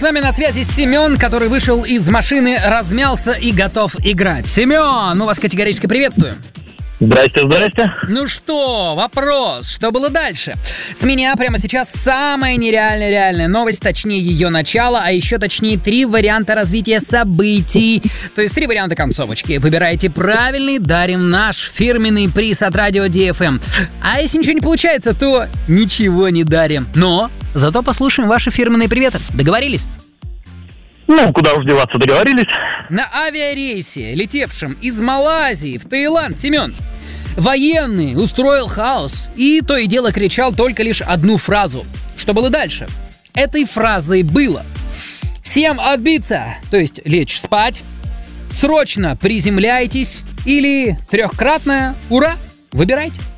нами на связи Семен, который вышел из машины, размялся и готов играть. Семен, мы вас категорически приветствуем. Здрасте, здрасте. Ну что, вопрос, что было дальше? С меня прямо сейчас самая нереальная новость, точнее ее начало, а еще точнее 3 варианта развития событий. То есть 3 варианта концовочки. Выбирайте правильный, дарим наш фирменный приз от радио DFM. А если ничего не получается, то ничего не дарим. Но зато послушаем ваши фирменные приветы. Договорились? Ну, куда уж деваться, договорились. На авиарейсе, летевшем из Малайзии в Таиланд, Семен, военный устроил хаос и то и дело кричал только лишь одну фразу. Что было дальше? Этой фразой было: «Всем отбиться», то есть лечь спать, «Срочно приземляйтесь» или 3-кратное «Ура». Выбирайте.